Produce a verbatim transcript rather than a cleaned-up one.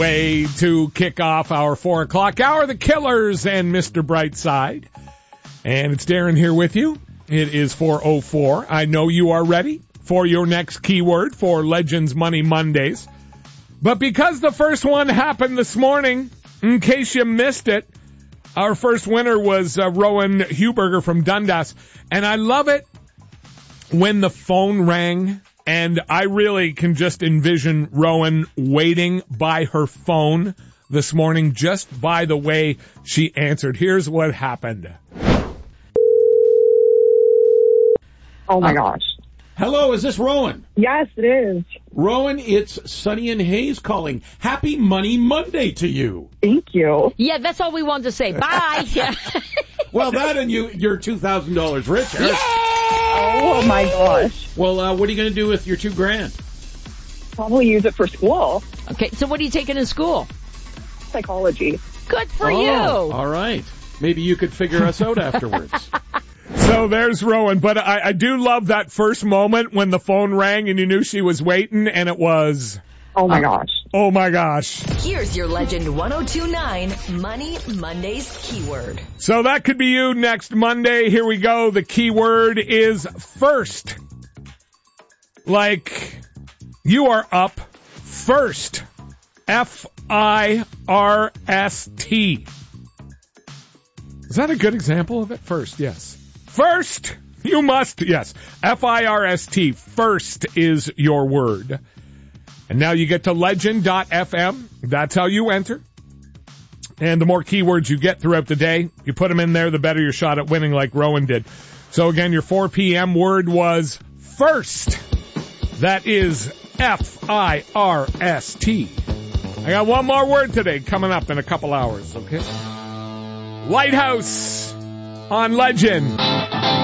Way to kick off our four o'clock hour, the Killers and Mister Brightside. And it's Darren here with you. It is four oh four. I know you are ready for your next keyword for Legends Money Mondays. But because the first one happened this morning, in case you missed it, our first winner was uh, Rowan Huberger from Dundas. And I love it when the phone rang. And I really can just envision Rowan waiting by her phone this morning just by the way she answered. Here's what happened. Oh, my gosh. Hello, is this Rowan? Yes, it is. Rowan, it's Sunny and Hayes calling. Happy Money Monday to you. Thank you. Yeah, that's all we wanted to say. Bye. Well, that and you, you're two thousand dollars richer. Yay! Oh, my gosh. Well, uh, what are you going to do with your two grand? Probably use it for school. Okay, so what are you taking in school? Psychology. Good for oh, you. All right. Maybe you could figure us out afterwards. So there's Rowan. But I, I do love that first moment when the phone rang and you knew she was waiting, and it was... Oh, my gosh. Oh, my gosh. Here's your Legend one oh two point nine Money Mondays keyword. So that could be you next Monday. Here we go. The keyword is first. Like, you are up first. F I R S T. Is that a good example of it? First, yes. First, you must, yes. F I R S T. First is your word. And now you get to legend dot f m. That's how you enter. And the more keywords you get throughout the day, you put them in there, the better your shot at winning like Rowan did. So again, your four p.m. word was first. That is F I R S T. I got one more word today coming up in a couple hours, okay? Lighthouse on Legend.